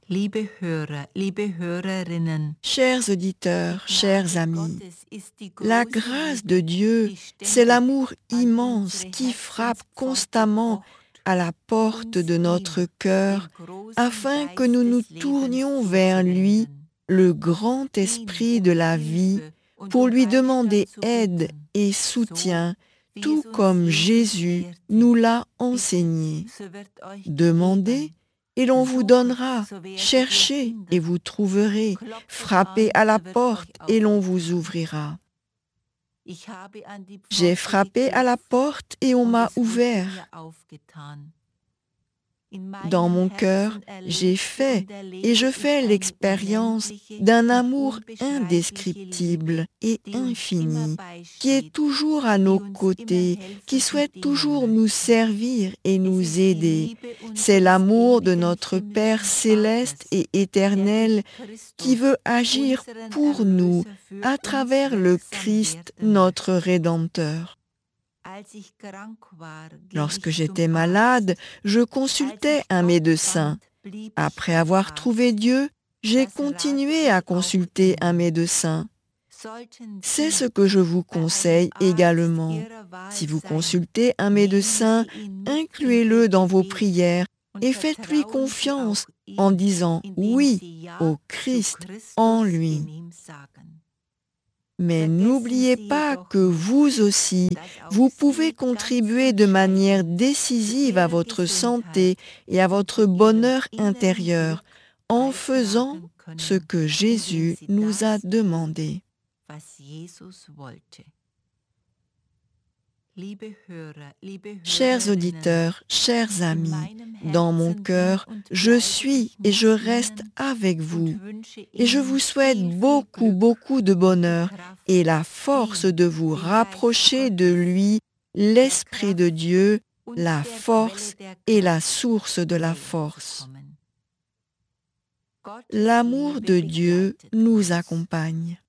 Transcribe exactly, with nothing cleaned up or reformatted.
Liebe Hörer, liebe Hörerinnen, Chers auditeurs, die chers Gnade amis, Gottes ist die la große grâce de Liebe, Dieu, die c'est ständig l'amour an immense unsere qui frappe Herzenspforte constamment pocht, à la porte uns de notre ihm, cœur, dem großen afin que nous Geist nous des Lebens tournions vers lui, zuzuwenden, le grand ihn esprit de um la vie, Hilfe und pour um lui Beistand demander zu aide bitten, et so soutien, wie tout es uns comme Jesus Jésus lehrte. nous l'a Bittet, enseigné. so wird euch Demandez gegeben. et l'on vous Suchet, donnera. so werdet ihr Cherchez et finden. vous trouverez. Klopfet Frappez an, à la so wird porte euch et l'on vous aufgetan. ouvrira. Ich habe an die J'ai Pforte frappé à la geklopft porte et on und m'a es wurde mir ouvert. aufgetan. In Dans meinem mon cœur, Herzen j'ai erlebte fait und et erlebe je ich fais eine l'expérience unendliche d'un und amour unbeschreibliche Liebe, indescriptible et die uns immer infini, qui est beisteht, toujours à die nos uns immer côtés, qui helfen und souhaite dienen toujours nous möchte. servir et Es nous ist die aider. Liebe C'est unseres l'amour de ewigen notre Père himmlischen céleste Vaters, et der éternel durch qui Christus, veut agir unseren pour nous Erlöser, für à uns travers le wirksam Christ, werden notre möchte. Rédempteur. Als ich krank war, ging Lorsque ich zum j'étais malade, Arzt. je Als consultais ich un Gott médecin. fand, blieb ich Après beim avoir trouvé Arzt. Dieu, j'ai Das rate continué à ich auch consulter un Ihnen. médecin. Sollten C'est ce Sie que je vous bei einem conseille Arzt également. Ihrer Si Wahl vous sein, consultez un nehmen médecin, Sie ihn mit in Ihr incluez-le dans vos Gebet prières und et faites-lui vertrauen Sie confiance auch en ihm, disant indem oui Sie au Ja zu Christ en Christus in lui. ihm sagen. Mais Vergessen n'oubliez Sie pas jedoch que nicht, vous aussi, dass auch vous pouvez Sie ganz contribuer de manière entscheidend zu décisive à Ihrer votre santé Gesundheit et à und zu votre Ihrem bonheur inneren intérieur Glück en faisant beitragen ce können, que indem Jésus Sie nous a das tun, demandé. was Jesus wollte. Liebe Hörer, liebe Chers Hörerinnen, auditeurs, chers in amis, meinem dans mon Herzen bin cœur, und je bleibe suis ich et je mit reste Ihnen avec und vous. wünsche Et je vous Ihnen souhaite viel, viel beaucoup, Glück beaucoup de und die bonheur et Kraft, la force ihm, de vous dem Geist rapprocher de Gottes, lui, der l'Esprit de Kraft Dieu, und la der Quelle force der et la Kraft source de la näher zu force. kommen. Gottes L'amour Liebe de Dieu begleitet nous uns. accompagne.